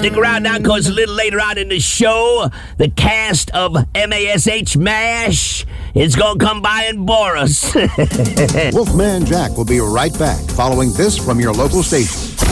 Stick around now, because a little later on in the show, the cast of MASH MASH is going to come by and bore us. Wolfman Jack will be right back following this from your local station.